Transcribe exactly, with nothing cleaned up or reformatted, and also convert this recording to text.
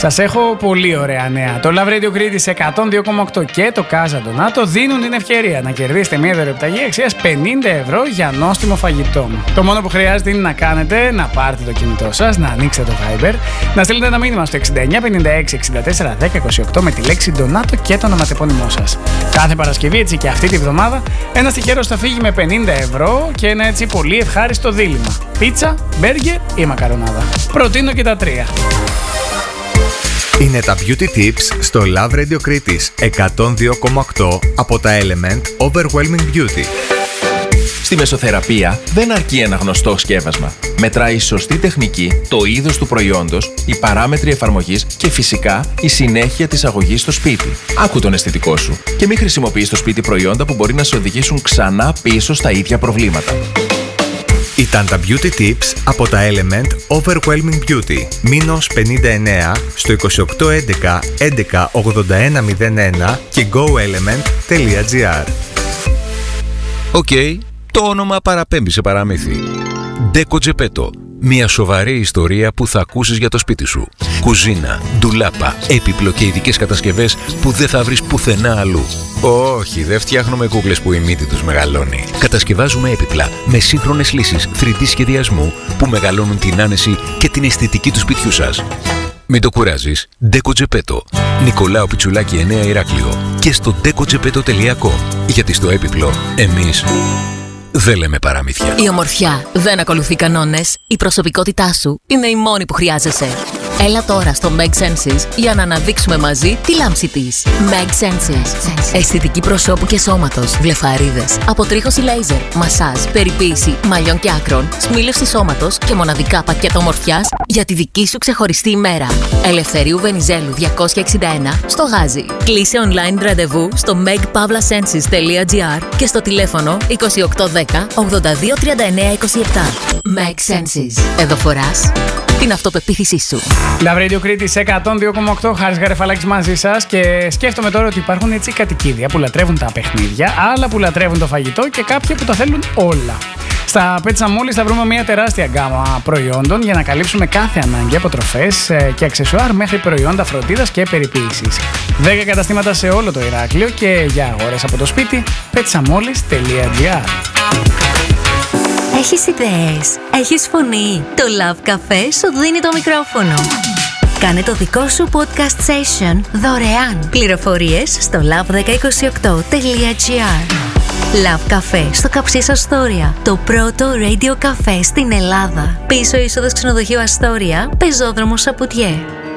Σας έχω πολύ ωραία νέα. Το Love Radio Crete εκατόν δύο κόμμα οκτώ και το Casa Donato δίνουν την ευκαιρία να κερδίσετε μια δωρεοπιταγή αξίας πενήντα ευρώ για νόστιμο φαγητό. Το μόνο που χρειάζεται είναι να κάνετε, να πάρετε το κινητό σας, να ανοίξετε το Viber, να στείλετε ένα μήνυμα στο εξήντα εννιά πενήντα έξι εξήντα τέσσερα δέκα είκοσι οκτώ με τη λέξη Donato και το ονοματεπώνυμό σας. Κάθε Παρασκευή, έτσι και αυτή τη βδομάδα, ένας τυχερός θα φύγει με πενήντα ευρώ και ένα έτσι πολύ ευχάριστο δίλημμα. Πίτσα, μπέργκερ ή μακαρονάδα. Προτείνω και τα τρία. Είναι τα Beauty Tips στο Love Radio Crete εκατόν δύο κόμμα οκτώ από τα Element Overwhelming Beauty. Στη μεσοθεραπεία δεν αρκεί ένα γνωστό σκεύασμα. Μετράει η σωστή τεχνική, το είδος του προϊόντος, οι παράμετροι εφαρμογής και φυσικά η συνέχεια της αγωγής στο σπίτι. Άκου τον αισθητικό σου και μην χρησιμοποιείς στο σπίτι προϊόντα που μπορεί να σε οδηγήσουν ξανά πίσω στα ίδια προβλήματα. Ήταν τα Beauty Tips από τα Element Overwhelming Beauty. Μήνος πενήντα εννέα στο είκοσι οκτώ έντεκα έντεκα ογδόντα ένα μηδέν ένα και go element τελεία gr. Οκ, okay, το όνομα παραπέμπει σε παραμύθι. Deco Geppetto. Μια σοβαρή ιστορία που θα ακούσεις για το σπίτι σου. Κουζίνα, ντουλάπα, έπιπλο και ειδικές κατασκευές που δεν θα βρεις πουθενά αλλού. Όχι, δεν φτιάχνουμε κούκλες που η μύτη τους μεγαλώνει. Κατασκευάζουμε έπιπλα με σύγχρονες λύσεις θρι ντι σχεδιασμού που μεγαλώνουν την άνεση και την αισθητική του σπιτιού σας. Μην το κουράζεις. Deco Geppetto. Νικολάου Πιτσουλάκη εννέα Ηράκλειο. Και στο deco geppetto τελεία com. Γιατί στο έπιπλο εμείς δεν λέμε παραμύθια. Η ομορφιά δεν ακολουθεί κανόνες. Η προσωπικότητά σου είναι η μόνη που χρειάζεσαι. Έλα τώρα στο Meg Senses για να αναδείξουμε μαζί τη λάμψη της. Meg Senses. Αισθητική προσώπου και σώματος, βλεφαρίδες, αποτρίχωση λέιζερ, μασάζ, περιποίηση μαλλιών και άκρων, σμήλευση σώματος και μοναδικά πακέτα ομορφιάς για τη δική σου ξεχωριστή ημέρα. Ελευθερίου Βενιζέλου διακόσια εξήντα ένα στο Γάζι. Κλείσε online ραντεβού στο meg pavla senses τελεία gr και στο τηλέφωνο είκοσι οκτώ δέκα ογδόντα δύο τριάντα εννέα είκοσι επτά. Meg Senses. Εδώ φοράς την αυτοπεποίθησή σου. Love Radio Crete εκατόν δύο κόμμα οκτώ, Χάρης Γαρεφαλάκης μαζί σας και σκέφτομαι τώρα ότι υπάρχουν έτσι κατοικίδια που λατρεύουν τα παιχνίδια, άλλα που λατρεύουν το φαγητό και κάποια που τα θέλουν όλα. Στα Pets Amolis θα βρούμε μια τεράστια γκάμα προϊόντων για να καλύψουμε κάθε ανάγκη από τροφές και αξεσουάρ μέχρι προϊόντα φροντίδας και περιποίησης. δέκα καταστήματα σε όλο το Ηράκλειο και για αγορές από το σπίτι pets amolis τελεία gr. Έχεις ιδέες, έχεις φωνή. Το Love Café σου δίνει το μικρόφωνο. Κάνε το δικό σου podcast session δωρεάν. Πληροφορίες στο love ένα μηδέν δύο οκτώ τελεία gr. Love Café στο Καψίς Αστόρια. Το πρώτο radio cafe στην Ελλάδα. Πίσω είσοδος ξενοδοχείου Αστόρια, πεζόδρομος Σαπουτιέ.